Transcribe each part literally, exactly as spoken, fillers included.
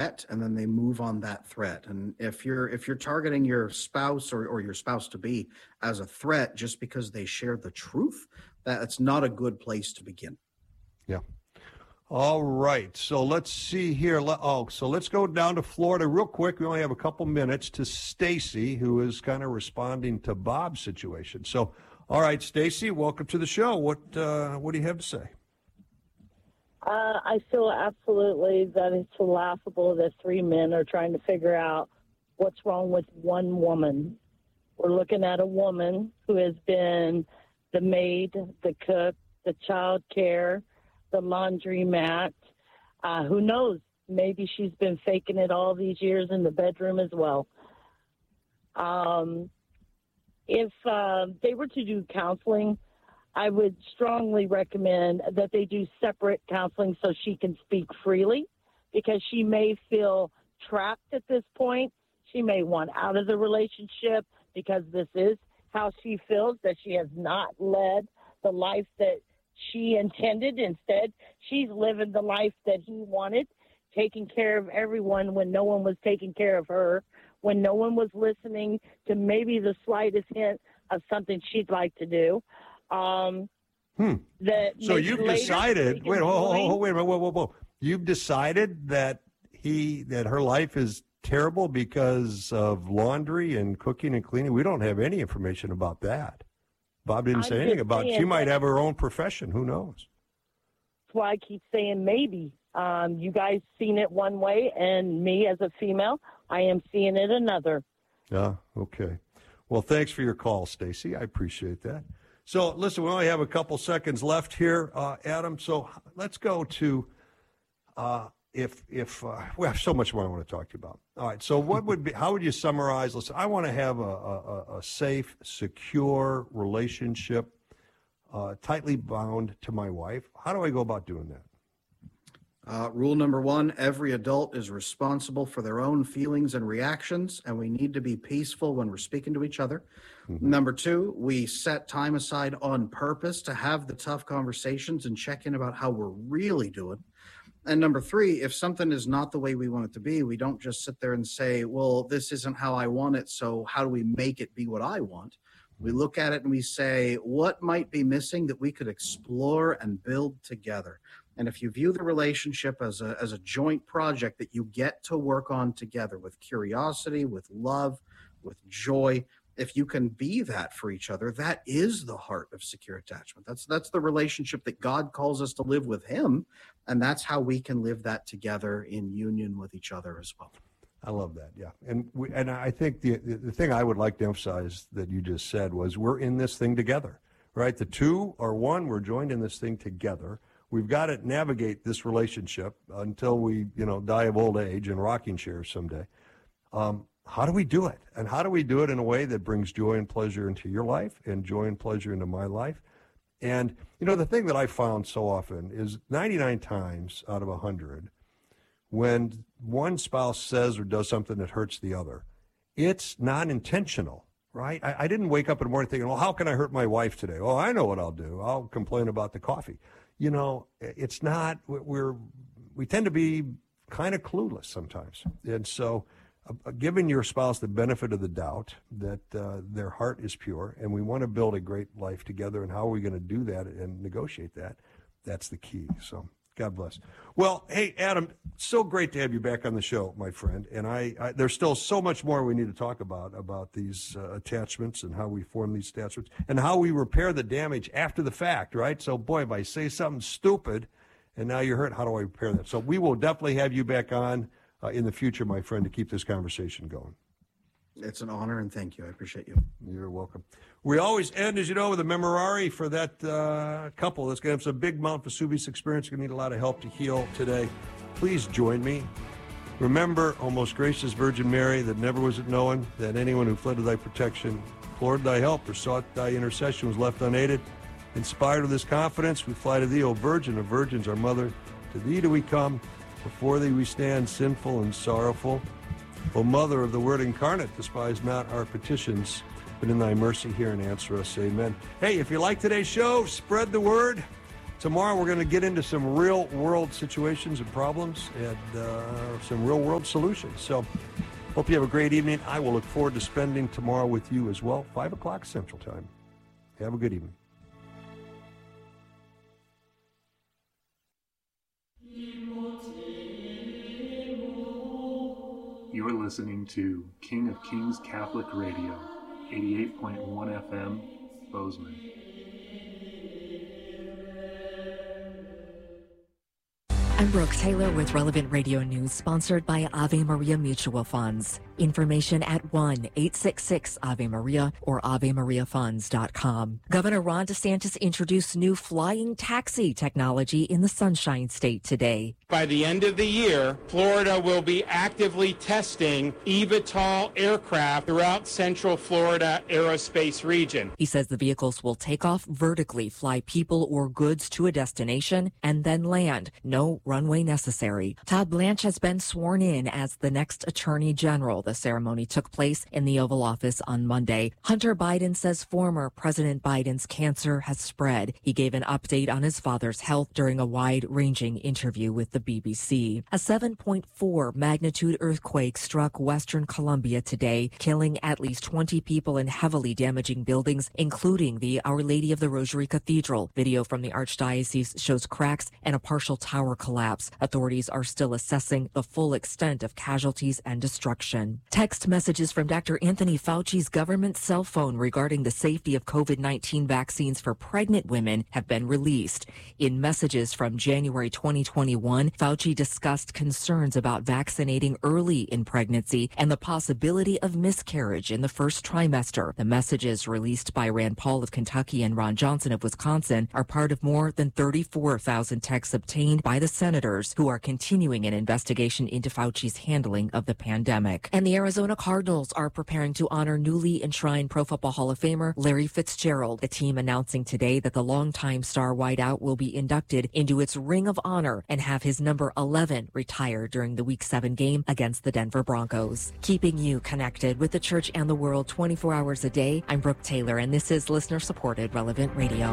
threat, and then they move on that threat. And if you're if you're targeting your spouse or, or your spouse to be as a threat just because they share the truth, that's not a good place to begin. Yeah. All right. So let's see here. Oh, so let's go down to Florida real quick. We only have a couple minutes to Stacy, who is kind of responding to Bob's situation. So, all right, Stacy, welcome to the show. What uh, what do you have to say? Uh, I feel absolutely that it's laughable that three men are trying to figure out what's wrong with one woman. We're looking at a woman who has been the maid, the cook, the child care, the laundromat. Uh, who knows? Maybe she's been faking it all these years in the bedroom as well. Um, if uh, they were to do counseling, I would strongly recommend that they do separate counseling so she can speak freely, because she may feel trapped at this point. She may want out of the relationship because this is how she feels, that she has not led the life that she intended. Instead, she's living the life that he wanted, taking care of everyone when no one was taking care of her, when no one was listening to maybe the slightest hint of something she'd like to do. Um, hmm. That so you've decided, wait, whoa, whoa, whoa, wait a minute, whoa, whoa, whoa. You've decided that he, that her life is terrible because of laundry and cooking and cleaning. We don't have any information about that. Bob didn't I'm say anything about it. She might that, have her own profession. Who knows? That's why I keep saying maybe. Um, you guys seen it one way, and me as a female, I am seeing it another. Yeah, okay. Well, thanks for your call, Stacy. I appreciate that. So, listen, we only have a couple seconds left here, uh, Adam. So let's go to uh, if if uh, we have so much more I want to talk to you about. All right. So, what would be? How would you summarize? Listen, I want to have a, a, a safe, secure relationship, uh, tightly bound to my wife. How do I go about doing that? Uh, rule number one, every adult is responsible for their own feelings and reactions, and we need to be peaceful when we're speaking to each other. Mm-hmm. Number two, we set time aside on purpose to have the tough conversations and check in about how we're really doing. And number three, if something is not the way we want it to be, we don't just sit there and say, well, this isn't how I want it, so how do we make it be what I want? We look at it and we say, what might be missing that we could explore and build together? And if you view the relationship as a as a joint project that you get to work on together with curiosity, with love, with joy, if you can be that for each other, that is the heart of secure attachment. That's that's the relationship that God calls us to live with him, and that's how we can live that together in union with each other as well. I love that, yeah. And we, and I think the the thing I would like to emphasize that you just said was we're in this thing together, right? The two are one, we're joined in this thing together. We've got to navigate this relationship until we, you know, die of old age in rocking chairs someday. Um, how do we do it? And how do we do it in a way that brings joy and pleasure into your life and joy and pleasure into my life? And, you know, the thing that I found so often is ninety-nine times out of one hundred, when one spouse says or does something that hurts the other, it's not intentional, right? I, I didn't wake up in the morning thinking, well, how can I hurt my wife today? Oh, I know what I'll do. I'll complain about the coffee. You know, it's not, we're, we tend to be kind of clueless sometimes. And so uh, giving your spouse the benefit of the doubt that uh, their heart is pure and we want to build a great life together, and how are we going to do that and negotiate that, that's the key. So God bless. Well, hey, Adam, so great to have you back on the show, my friend. And I, I there's still so much more we need to talk about, about these uh, attachments and how we form these attachments and how we repair the damage after the fact, right? So, boy, if I say something stupid and now you're hurt, how do I repair that? So we will definitely have you back on uh, in the future, my friend, to keep this conversation going. It's an honor, and thank you. I appreciate you. You're welcome. We always end, as you know, with a memorare for that uh, couple that's going to have some big Mount Vesuvius experience. Going to need a lot of help to heal today. Please join me. Remember, O most gracious Virgin Mary, that never was it known that anyone who fled to thy protection, implored thy help, or sought thy intercession was left unaided. Inspired with this confidence, we fly to thee, O Virgin of Virgins, our Mother. To thee do we come. Before thee we stand, sinful and sorrowful. O Mother of the Word incarnate, despise not our petitions, but in thy mercy hear and answer us. Amen. Hey, if you like today's show, spread the word. Tomorrow we're going to get into some real-world situations and problems and uh, some real-world solutions. So hope you have a great evening. I will look forward to spending tomorrow with you as well, five o'clock Central Time. Have a good evening. You're listening to King of Kings Catholic Radio, eighty-eight point one F M, Bozeman. I'm Brooke Taylor with Relevant Radio News, sponsored by Ave Maria Mutual Funds. Information at one eight six six Ave Maria or ave maria funds dot com. Governor Ron DeSantis introduced new flying taxi technology in the Sunshine State today. By the end of the year, Florida will be actively testing eVTOL aircraft throughout Central Florida aerospace region. He says the vehicles will take off vertically, fly people or goods to a destination, and then land. No runway necessary. Todd Blanche has been sworn in as the next Attorney General. The ceremony took place in the Oval Office on Monday. Hunter Biden says former President Biden's cancer has spread. He gave an update on his father's health during a wide-ranging interview with the B B C. A seven point four magnitude earthquake struck Western Colombia today, killing at least twenty people and heavily damaging buildings, including the Our Lady of the Rosary Cathedral. Video from the Archdiocese shows cracks and a partial tower collapse. Authorities are still assessing the full extent of casualties and destruction. Text messages from Doctor Anthony Fauci's government cell phone regarding the safety of COVID nineteen vaccines for pregnant women have been released. In messages from January twenty twenty-one, Fauci discussed concerns about vaccinating early in pregnancy and the possibility of miscarriage in the first trimester. The messages released by Rand Paul of Kentucky and Ron Johnson of Wisconsin are part of more than thirty-four thousand texts obtained by the senators who are continuing an investigation into Fauci's handling of the pandemic. And the Arizona Cardinals are preparing to honor newly enshrined Pro Football Hall of Famer Larry Fitzgerald. The team announcing today that the longtime star wideout will be inducted into its Ring of Honor and have his number eleven retire during the Week seven game against the Denver Broncos. Keeping you connected with the church and the world twenty-four hours a day, I'm Brooke Taylor, and this is listener-supported Relevant Radio.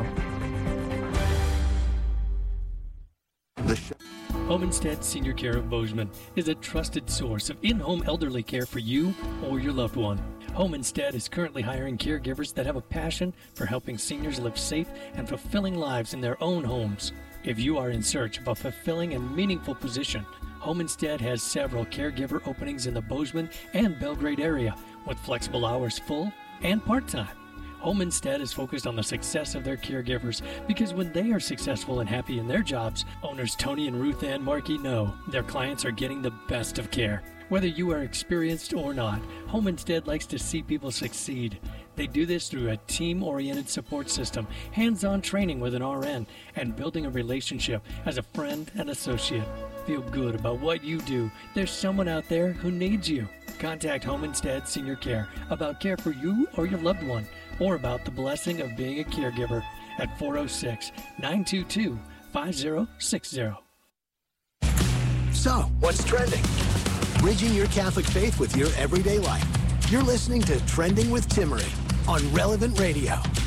Home Instead Senior Care of Bozeman is a trusted source of in-home elderly care for you or your loved one. Home Instead is currently hiring caregivers that have a passion for helping seniors live safe and fulfilling lives in their own homes. If you are in search of a fulfilling and meaningful position, Home Instead has several caregiver openings in the Bozeman and Belgrade area with flexible hours, full and part-time. Home Instead is focused on the success of their caregivers because when they are successful and happy in their jobs, owners Tony and Ruth Ann Markey know their clients are getting the best of care. Whether you are experienced or not, Home Instead likes to see people succeed. They do this through a team-oriented support system, hands-on training with an R N, and building a relationship as a friend and associate. Feel good about what you do. There's someone out there who needs you. Contact Home Instead Senior Care about care for you or your loved one, or about the blessing of being a caregiver at four oh six, nine two two, five oh six oh. So, what's trending? Bridging your Catholic faith with your everyday life. You're listening to Trending with Timmerie on Relevant Radio.